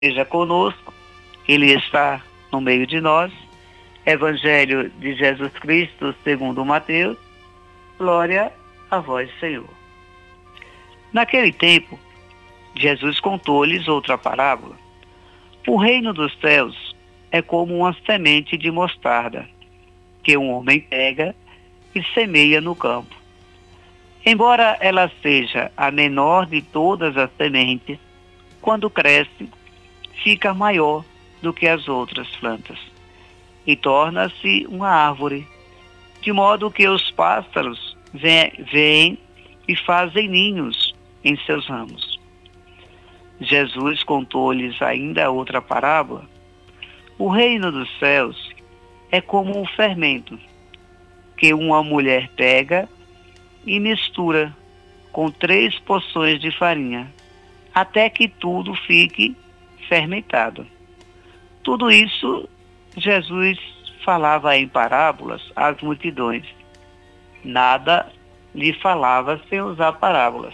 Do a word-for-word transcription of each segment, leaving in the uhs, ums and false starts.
Esteja conosco, Ele está no meio de nós. Evangelho de Jesus Cristo segundo Mateus. Glória a vós, Senhor. Naquele tempo, Jesus contou-lhes outra parábola. O reino dos céus é como uma semente de mostarda, que um homem pega e semeia no campo. Embora ela seja a menor de todas as sementes, quando cresce, fica maior do que as outras plantas e torna-se uma árvore, de modo que os pássaros vêm e fazem ninhos em seus ramos. Jesus contou-lhes ainda outra parábola. O reino dos céus é como um fermento que uma mulher pega e mistura com três porções de farinha, até que tudo fique fermentado. Tudo isso Jesus falava em parábolas às multidões. Nada lhe falava sem usar parábolas.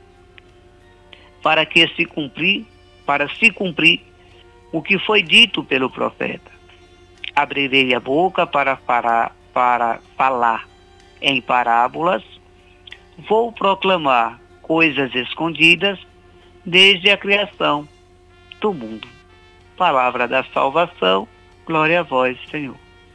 Para que se cumprir, para se cumprir o que foi dito pelo profeta. Abrirei a boca para, para, para falar em parábolas, vou proclamar coisas escondidas desde a criação do mundo. Palavra da salvação, glória a vós, Senhor.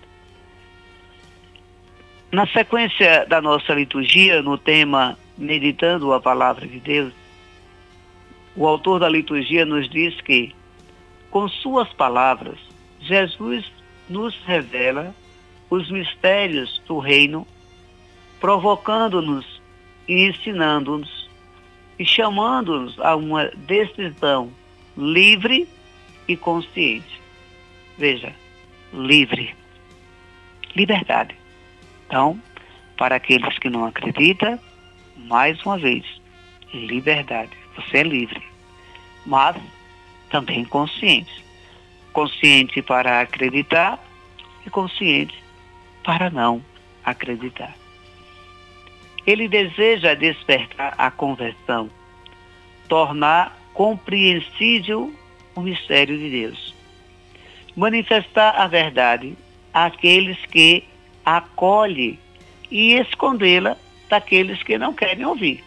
Na sequência da nossa liturgia, no tema Meditando a Palavra de Deus, o autor da liturgia nos diz que, com suas palavras, Jesus nos revela os mistérios do reino, provocando-nos e ensinando-nos e chamando-nos a uma decisão livre e consciente. Veja, livre. Liberdade. Então, para aqueles que não acreditam, mais uma vez, liberdade. Você é livre. Mas também consciente. Consciente para acreditar e consciente para não acreditar. Ele deseja despertar a conversão, tornar compreensível o mistério de Deus, manifestar a verdade àqueles que acolhem e escondê-la daqueles que não querem ouvir,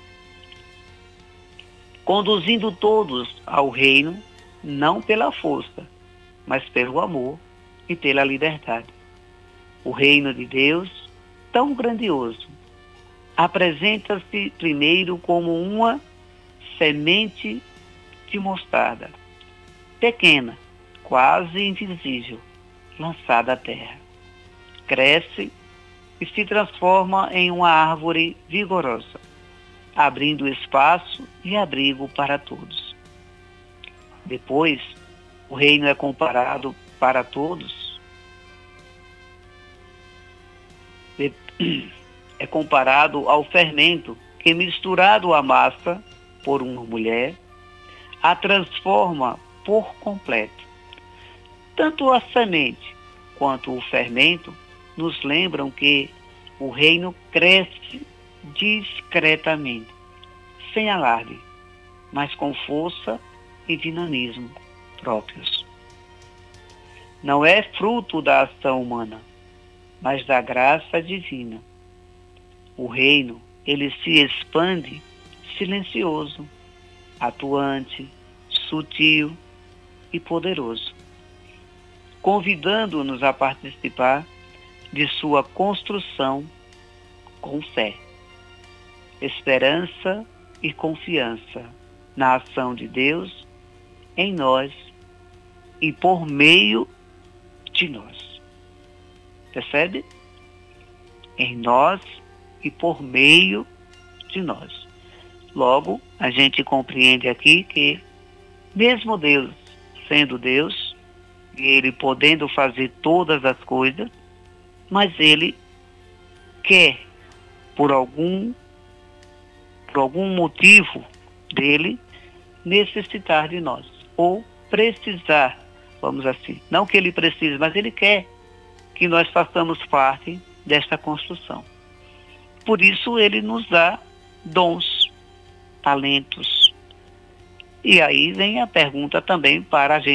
conduzindo todos ao reino, não pela força, mas pelo amor e pela liberdade. O reino de Deus, tão grandioso, apresenta-se primeiro como uma semente de mostarda, pequena, quase invisível, lançada à terra. Cresce e se transforma em uma árvore vigorosa, abrindo espaço e abrigo para todos. Depois, o reino é comparado para todos, é comparado ao fermento que, misturado à massa por uma mulher, a transforma por completo. Tanto a semente quanto o fermento nos lembram que o reino cresce discretamente, sem alarde, mas com força e dinamismo próprios. Não é fruto da ação humana, mas da graça divina. O reino, ele se expande silencioso, atuante, sutil e poderoso, convidando-nos a participar de sua construção com fé, esperança e confiança na ação de Deus em nós e por meio de nós. Percebe? Em nós e por meio de nós. Logo, a gente compreende aqui que, mesmo Deus sendo Deus, e Ele podendo fazer todas as coisas, mas Ele quer, por algum, por algum motivo dele, necessitar de nós, ou precisar, vamos assim, não que Ele precise, mas Ele quer que nós façamos parte desta construção. Por isso Ele nos dá dons, talentos, E aí vem a pergunta também para a gente